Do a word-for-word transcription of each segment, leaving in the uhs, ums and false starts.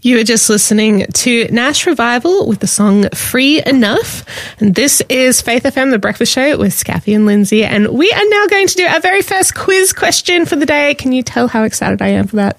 You were just listening to Nash Revival with the song Free Enough. And this is Faith F M, the breakfast show with Scaffy and Lindsay. And we are now going to do our very first quiz question for the day. Can you tell how excited I am for that?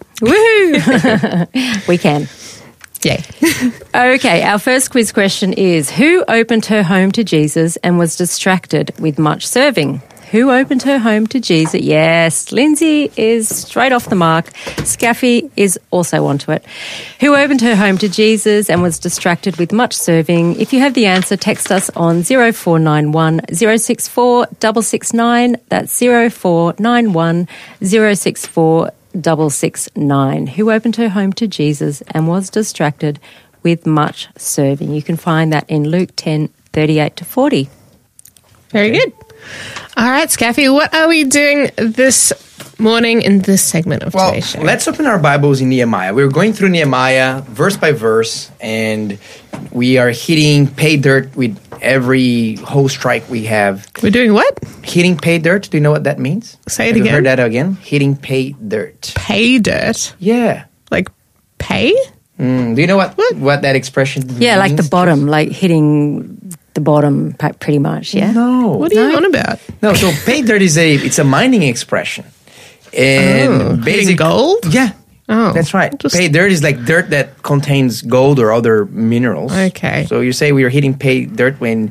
Woohoo! We can. Yay. Okay, our first quiz question is, who opened her home to Jesus and was distracted with much serving? Who opened her home to Jesus? Yes, Lindsay is straight off the mark. Scaffy is also onto it. Who opened her home to Jesus and was distracted with much serving? If you have the answer, text us on zero four nine one, zero six four, six six nine. That's zero four nine one, zero six four, six six nine. Who opened her home to Jesus and was distracted with much serving? You can find that in Luke ten, thirty-eight to forty. Very good. All right, Scaffy, what are we doing this morning in this segment of well, today's show? Let's open our Bibles in Nehemiah. We're going through Nehemiah verse by verse, and we are hitting pay dirt with every whole strike we have. We're doing what? Hitting pay dirt. Do you know what that means? Say it have again. You heard that again? Hitting pay dirt. Pay dirt? Yeah. Like pay? Mm, do you know what, what what that expression Yeah, means? Yeah, like the bottom, like hitting the bottom pretty much, yeah? No. What are you No? on about? No, so pay dirt is a it's a mining expression. And Oh, basic gold? Yeah. Oh. That's right. Just- Pay dirt is like dirt that contains gold or other minerals. Okay. So you say we are hitting pay dirt when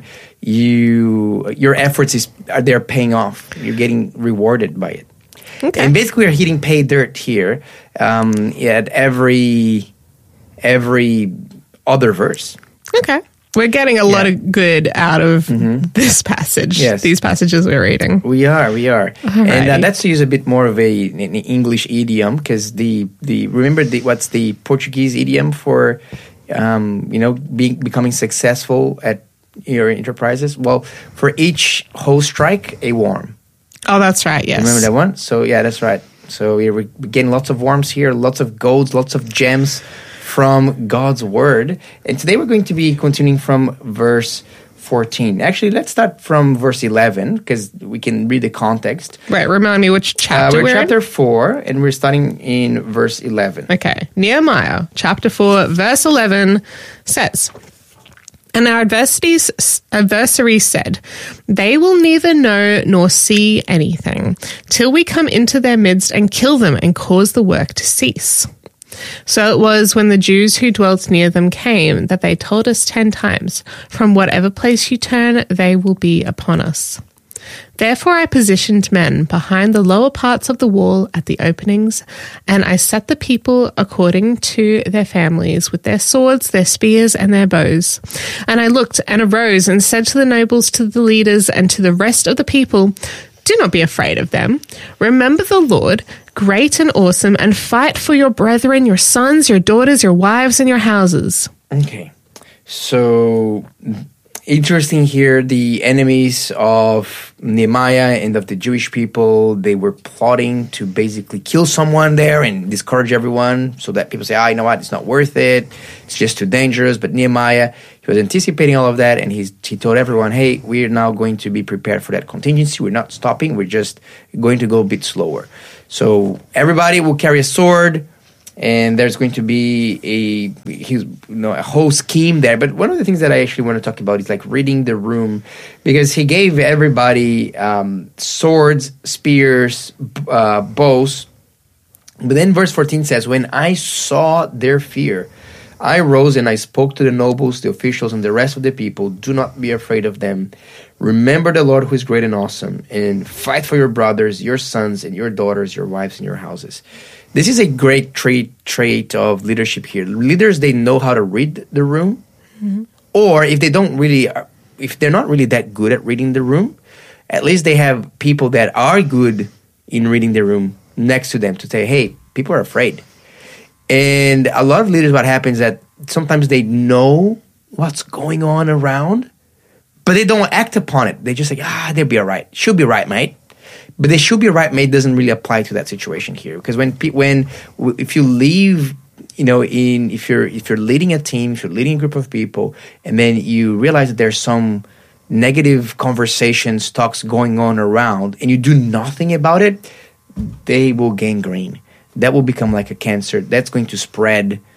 you your efforts is are they're paying off. You're getting rewarded by it. Okay. And basically, we're hitting pay dirt here um, at every every other verse. Okay. We're getting a lot Yeah. of good out of this passage, Yes. these passages we're reading. We are, we are, and uh, Alrighty. that's to use a bit more of a an English idiom because the the remember the, what's the Portuguese idiom for um, you know being becoming successful at your enterprises? Well, for each whole strike, a worm. Oh, that's right, yes. Remember that one? So yeah, that's right. So we're getting lots of worms here, lots of golds, lots of gems from God's word. And today we're going to be continuing from verse fourteen. Actually, let's start from verse eleven because we can read the context. Right, remind me which Uh, chapter we're we're chapter in? four, and we're starting in verse eleven. Okay, Nehemiah, chapter four, verse eleven says, "And our adversaries, adversary said, they will neither know nor see anything till we come into their midst and kill them and cause the work to cease. So it was when the Jews who dwelt near them came that they told us ten times, from whatever place you turn, they will be upon us. Therefore I positioned men behind the lower parts of the wall at the openings, and I set the people according to their families with their swords, their spears, and their bows. And I looked and arose and said to the nobles, to the leaders, and to the rest of the people, do not be afraid of them. Remember the Lord, great and awesome, and fight for your brethren, your sons, your daughters, your wives, and your houses." Okay. So interesting here, the enemies of Nehemiah and of the Jewish people, they were plotting to basically kill someone there and discourage everyone so that people say, ah, you know what, it's not worth it. It's just too dangerous. But Nehemiah, he was anticipating all of that, and he's, he told everyone, hey, we're now going to be prepared for that contingency. We're not stopping. We're just going to go a bit slower. So everybody will carry a sword, and there's going to be a his, you know, a whole scheme there. But one of the things that I actually want to talk about is like reading the room, because he gave everybody um, swords, spears, uh, bows. But then verse fourteen says, when I saw their fear, I rose and I spoke to the nobles, the officials, and the rest of the people. Do not be afraid of them. Remember the Lord who is great and awesome, and fight for your brothers, your sons, and your daughters, your wives, and your houses. This is a great trait trait of leadership here. Leaders, they know how to read the room, mm-hmm. or if they don't really, if they're not really that good at reading the room, at least they have people that are good in reading the room next to them to say, hey, people are afraid. And a lot of leaders, what happens is that sometimes they know what's going on around, but they don't act upon it. They just say, ah, they'll be all right. She'll be right, mate. But they should be right, mate, doesn't really apply to that situation here. Because when, pe- when, if you leave, you know, in, if you're, if you're leading a team, if you're leading a group of people, and then you realize that there's some negative conversations, talks going on around, and you do nothing about it, they will gangrene. That will become like a cancer. That's going to spread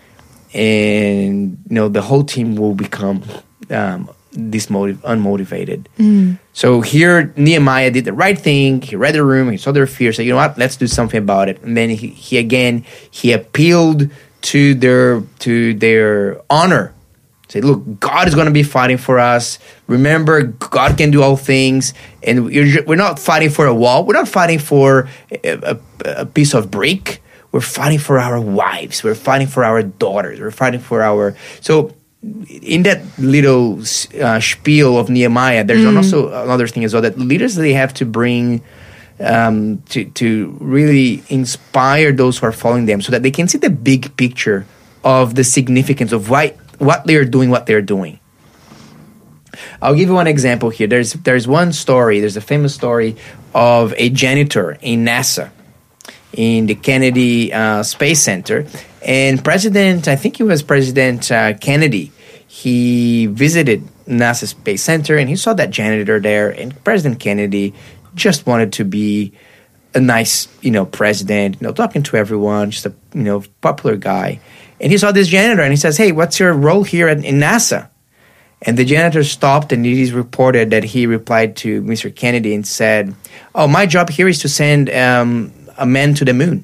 and you know the whole team will become um, dismotiv- unmotivated. Mm. So here Nehemiah did the right thing. He read the room. He saw their fear. Said, "You know what? Let's do something about it." And then he, he again he appealed to their to their honor. Say, look, God is going to be fighting for us. Remember, God can do all things. And we're, we're not fighting for a wall. We're not fighting for a, a, a piece of brick. We're fighting for our wives. We're fighting for our daughters. We're fighting for our... So in that little uh, spiel of Nehemiah, there's mm. also another thing as well, that leaders, they have to bring... Um, to, to really inspire those who are following them so that they can see the big picture of the significance of why... what they're doing, what they're doing. I'll give you one example here. There's there's one story, there's a famous story of a janitor in NASA, in the Kennedy uh, Space Center. And President, I think it was President uh, Kennedy, he visited NASA Space Center and he saw that janitor there. And President Kennedy just wanted to be a nice, you know, president, you know, talking to everyone, just a, you know, popular guy. And he saw this janitor and he says, "Hey, what's your role here at, in NASA?" And the janitor stopped and it is reported that he replied to Mister Kennedy and said, "Oh, my job here is to send um, a man to the moon."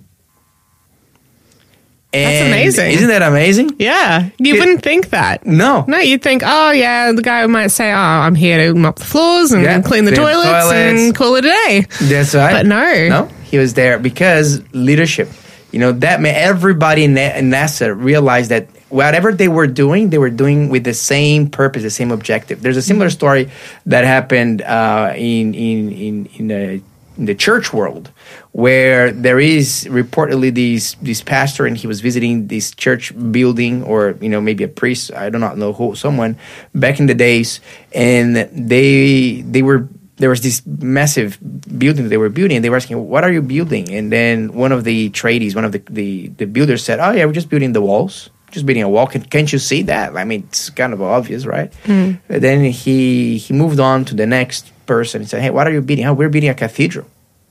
And that's amazing. Isn't that amazing? Yeah. You it, wouldn't think that. No. No, you'd think, oh, yeah, the guy might say, oh, I'm here to mop the floors and yeah, clean the toilets, toilets and call it a day. That's right. But no. No, he was there because leadership. You know, that made everybody in NASA realized that whatever they were doing, they were doing with the same purpose, the same objective. There's a similar story that happened uh, in, in, in, in, the, in the church world, where there is reportedly this, this pastor, and he was visiting this church building, or, you know, maybe a priest, I do not know who, someone, back in the days, and they they were... There was this massive building that they were building, and they were asking, "What are you building?" And then one of the tradies, one of the, the, the builders said, "Oh, yeah, we're just building the walls. Just building a wall. Can, can't you see that?" I mean, it's kind of obvious, right? Mm. But then he he moved on to the next person and said, "Hey, what are you building?" "Oh, we're building a cathedral.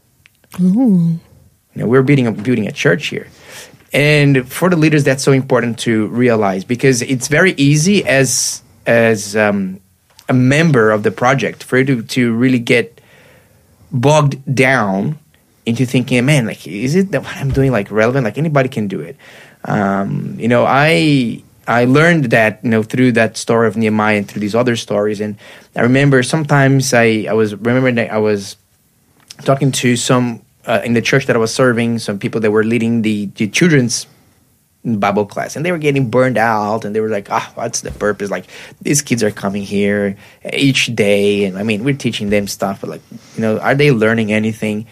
Ooh. You know, we're building a, building a church here." And for the leaders, that's so important to realize, because it's very easy as as um, a member of the project for you to, to really get bogged down into thinking, man, like, is it that what I'm doing, like, relevant? Like, anybody can do it. Um, you know, I I learned that, you know, through that story of Nehemiah and through these other stories. And I remember sometimes I, I was remembering that I was talking to some uh, in the church that I was serving, some people that were leading the, the children's Bible class, and they were getting burned out, and they were like, ah, what's the purpose? Like, these kids are coming here each day, and I mean, we're teaching them stuff, but, like, you know, are they learning anything?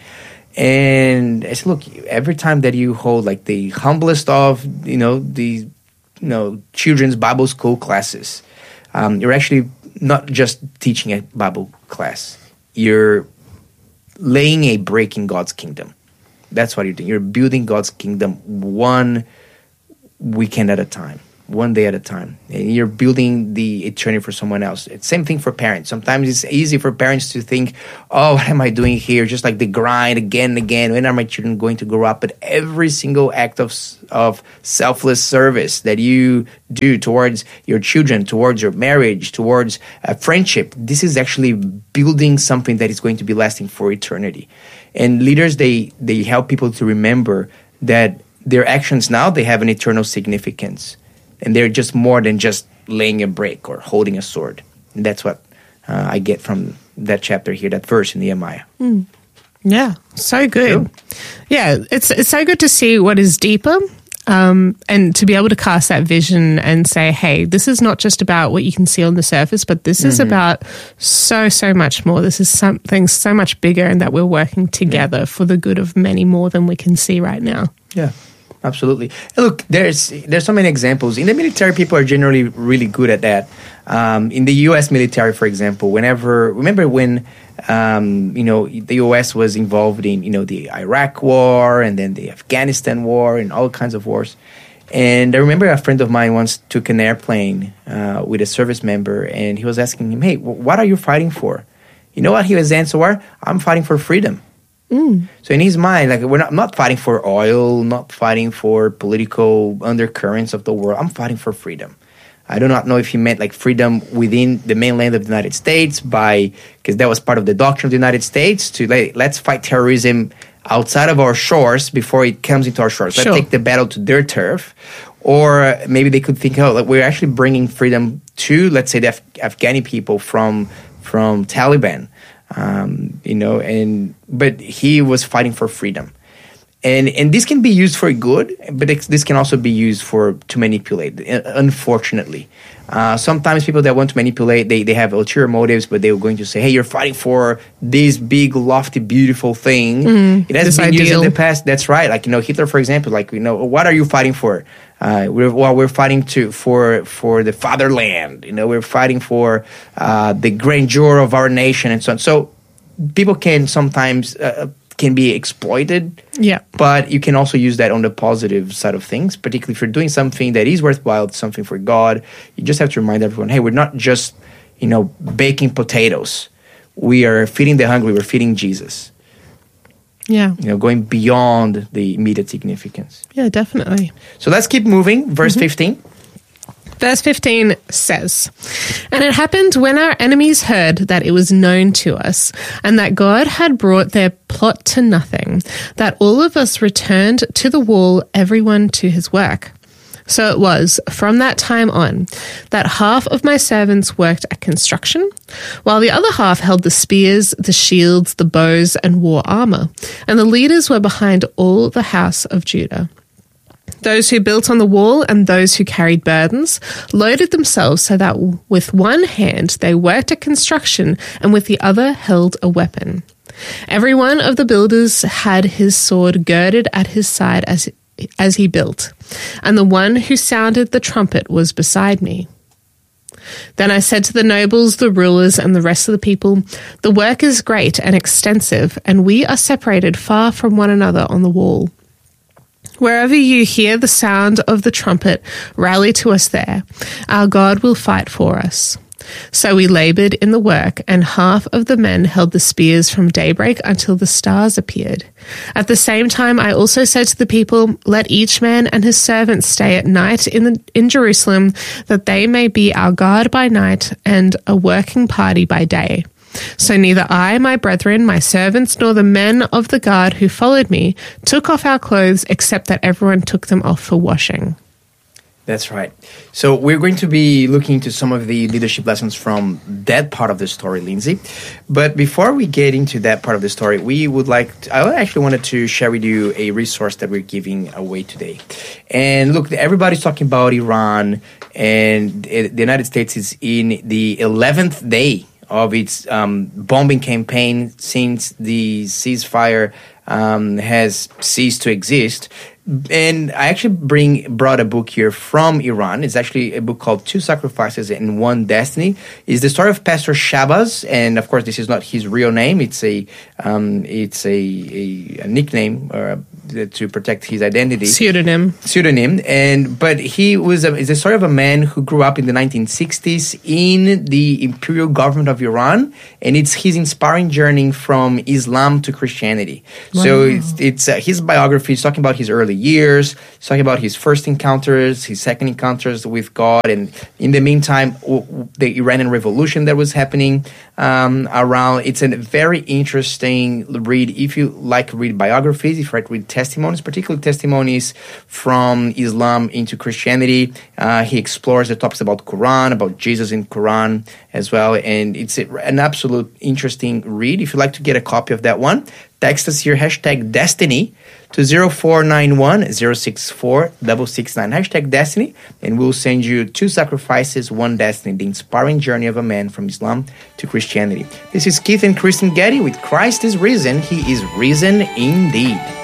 And I said, look, every time that you hold, like, the humblest of, you know, the, you know, children's Bible school classes, um, you're actually not just teaching a Bible class. You're laying a brick in God's kingdom. That's what you're doing. You're building God's kingdom one weekend at a time, one day at a time. And you're building the eternity for someone else. It's same thing for parents. Sometimes it's easy for parents to think, oh, what am I doing here? Just like the grind again and again. When are my children going to grow up? But every single act of of selfless service that you do towards your children, towards your marriage, towards a friendship, this is actually building something that is going to be lasting for eternity. And leaders, they they help people to remember that their actions now, they have an eternal significance. And they're just more than just laying a brick or holding a sword. And that's what uh, I get from that chapter here, that verse in Nehemiah. Mm. Yeah, so good. Cool. Yeah, it's it's so good to see what is deeper, um, and to be able to cast that vision and say, hey, this is not just about what you can see on the surface, but this mm-hmm. is about so, so much more. This is something so much bigger, and that we're working together yeah. for the good of many more than we can see right now. Yeah. Absolutely. Look, there's there's so many examples. In the military, people are generally really good at that. Um, in the U S military, for example, whenever remember when um, you know the U S was involved in you know the Iraq War and then the Afghanistan War and all kinds of wars. And I remember a friend of mine once took an airplane uh, with a service member, and he was asking him, "Hey, what are you fighting for?" You know what his answer were? "I'm fighting for freedom." Mm. So in his mind, like we're not, I'm not fighting for oil, not fighting for political undercurrents of the world. I'm fighting for freedom. I do not know if he meant like freedom within the mainland of the United States by, because that was part of the doctrine of the United States, to like, let's fight terrorism outside of our shores before it comes into our shores. Let's Sure. take the battle to their turf. Or maybe they could think, oh, like we're actually bringing freedom to, let's say, the Af- Afghani people from from Taliban, um, you know. And but he was fighting for freedom, and and this can be used for good, but it, this can also be used for to manipulate. Unfortunately, uh, sometimes people that want to manipulate, they they have ulterior motives, but they're going to say, hey, you're fighting for this big, lofty, beautiful thing. Mm, it has this been used ideal. in the past. That's right. Like, you know, Hitler, for example, like, you know, what are you fighting for? Uh, we're, well, we're fighting to for for the fatherland. You know, we're fighting for uh, the grandeur of our nation and so on. So people can sometimes uh, can be exploited. Yeah. But you can also use that on the positive side of things, particularly if you're doing something that is worthwhile, something for God. You just have to remind everyone, hey, we're not just, you know, baking potatoes. We are feeding the hungry. We're feeding Jesus. Yeah. You know, going beyond the immediate significance. Yeah, definitely. So let's keep moving. Verse fifteen. Verse fifteen says, "And it happened when our enemies heard that it was known to us, and that God had brought their plot to nothing, that all of us returned to the wall, everyone to his work. So it was, from that time on, that half of my servants worked at construction, while the other half held the spears, the shields, the bows, and wore armor, and the leaders were behind all the house of Judah. Those who built on the wall and those who carried burdens loaded themselves so that with one hand they worked at construction and with the other held a weapon. Every one of the builders had his sword girded at his side as as he built, and the one who sounded the trumpet was beside me. Then I said to the nobles, the rulers, and the rest of the people, the work is great and extensive, and we are separated far from one another on the wall. Wherever you hear the sound of the trumpet, rally to us there. Our God will fight for us. So we labored in the work, and half of the men held the spears from daybreak until the stars appeared. At the same time, I also said to the people, let each man and his servant stay at night in, the, in Jerusalem, that they may be our guard by night and a working party by day. So neither I, my brethren, my servants, nor the men of the guard who followed me took off our clothes, except that everyone took them off for washing." That's right. So we're going to be looking into some of the leadership lessons from that part of the story, Lindsay. But before we get into that part of the story, we would like to, I actually wanted to share with you a resource that we're giving away today. And look, everybody's talking about Iran, and the United States is in the eleventh day of its um, bombing campaign since the ceasefire um, has ceased to exist. And I actually bring brought a book here from Iran. It's actually a book called Two Sacrifices and One Destiny. It's the story of Pastor Shabazz, and of course, this is not his real name. It's a um, it's a, a, a nickname or a, to protect his identity. Pseudonym. Pseudonym, and but he was a, it's a story of a man who grew up in the nineteen sixties in the imperial government of Iran, and it's his inspiring journey from Islam to Christianity. Wow. So it's it's uh, his biography. He's talking about his early years. He's talking about his first encounters, his second encounters with God, and in the meantime, w- w- the Iranian Revolution that was happening um, around. It's a very interesting read if you like to read biographies, if you like to read testimonies, particularly testimonies from Islam into Christianity. Uh, he explores the topics about Quran, about Jesus in Quran as well, and it's a, an absolute interesting read. If you'd like to get a copy of that one, text us your hashtag Destiny to zero four nine one zero six four six six nine, hashtag Destiny, and we'll send you Two Sacrifices, One Destiny, the inspiring journey of a man from Islam to Christianity. This is Keith and Kristen Getty with Christ is Risen. He is risen indeed.